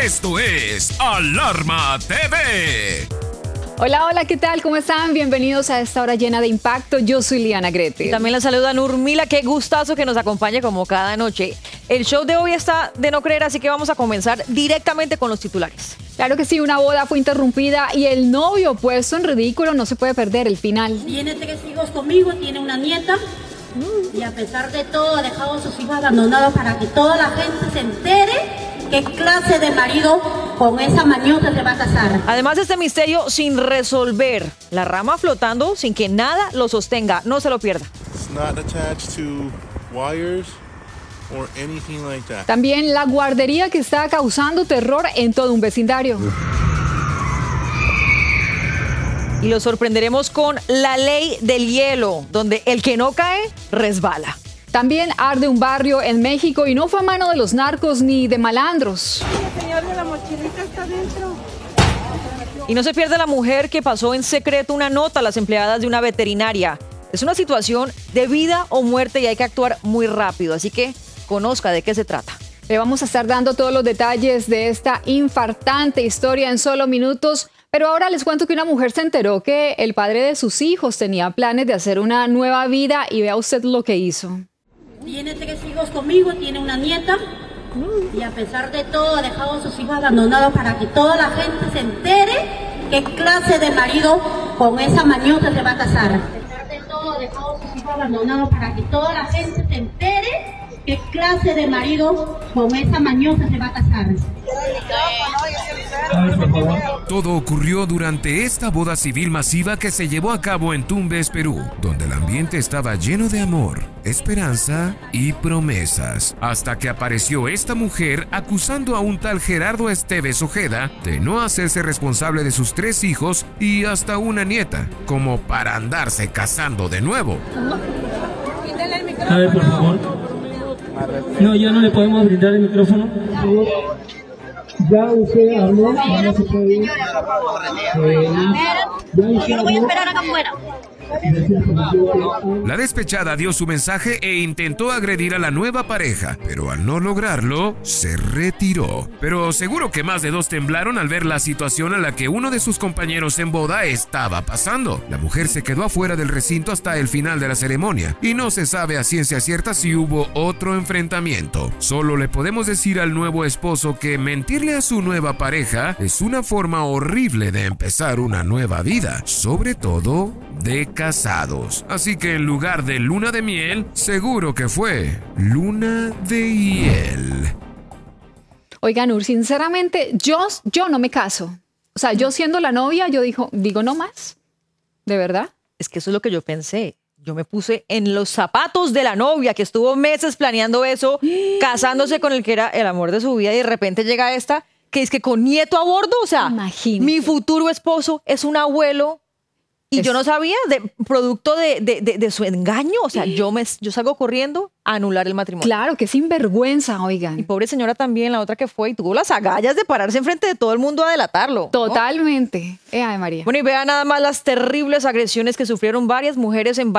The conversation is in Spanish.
Esto es Alarma TV. Hola, hola, ¿qué tal? ¿Cómo están? Bienvenidos a esta hora llena de impacto. Yo soy Liana Gretel. Y también la saluda Nurmila. Qué gustazo que nos acompañe como cada noche. El show de hoy está de no creer, así que vamos a comenzar directamente con los titulares. Claro que sí, una boda fue interrumpida y el novio puesto en ridículo. No se puede perder el final. Tiene 3 hijos conmigo, tiene una nieta. Y a pesar de todo ha dejado a sus hijos abandonados para que toda la gente se entere qué clase de marido con esa mañota se va a casar. Además, este misterio sin resolver. La rama flotando sin que nada lo sostenga. No se lo pierda. It's not attached to wires or anything like that. También la guardería que está causando terror en todo un vecindario. Y lo sorprenderemos con la ley del hielo, donde el que no cae, resbala. También arde un barrio en México y no fue a mano de los narcos ni de malandros. El señor de la mochilita está dentro. Y no se pierde la mujer que pasó en secreto una nota a las empleadas de una veterinaria. Es una situación de vida o muerte y hay que actuar muy rápido, así que conozca de qué se trata. Le vamos a estar dando todos los detalles de esta infartante historia en solo minutos. Pero ahora les cuento que una mujer se enteró que el padre de sus hijos tenía planes de hacer una nueva vida y vea usted lo que hizo. Tiene 3 hijos conmigo, tiene una nieta. Y a pesar de todo ha dejado a sus hijos abandonados para que toda la gente se entere qué clase de marido con esa mañota se va a casar. A pesar de todo ha dejado a sus hijos abandonados para que toda la gente se entere qué clase de marido con esa mañota se va a casar. Todo ocurrió durante esta boda civil masiva que se llevó a cabo en Tumbes, Perú, donde el ambiente estaba lleno de amor, esperanza y promesas, hasta que apareció esta mujer acusando a un tal Gerardo Esteves Ojeda de no hacerse responsable de sus 3 hijos y hasta una nieta, como para andarse casando de nuevo. A ver, por favor. No, ya no le podemos brindar el micrófono. Ya usted habló, ya no se puede ir. Yo lo voy a esperar acá afuera. La despechada dio su mensaje e intentó agredir a la nueva pareja, pero al no lograrlo, se retiró. Pero seguro que más de 2 temblaron al ver la situación a la que uno de sus compañeros en boda estaba pasando. La mujer se quedó afuera del recinto hasta el final de la ceremonia y no se sabe a ciencia cierta si hubo otro enfrentamiento. Solo le podemos decir al nuevo esposo que mentirle a su nueva pareja es una forma horrible de empezar una nueva vida, sobre todo de casados. Así que en lugar de luna de miel, seguro que fue luna de hiel. Oiga, Nur, sinceramente, yo no me caso. O sea, yo siendo la novia, yo digo no más. ¿De verdad? Es que eso es lo que yo pensé. Yo me puse en los zapatos de la novia que estuvo meses planeando eso, casándose con el que era el amor de su vida y de repente llega esta que es que con nieto a bordo, o sea, imagínate. Mi futuro esposo es un abuelo. Y yo no sabía, producto de su engaño, o sea, yo salgo corriendo a anular el matrimonio. Claro, que sinvergüenza, oigan. Y pobre señora también, la otra que fue, y tuvo las agallas de pararse enfrente de todo el mundo a delatarlo. Totalmente. Ay, María. Bueno, y vea nada más las terribles agresiones que sufrieron varias mujeres en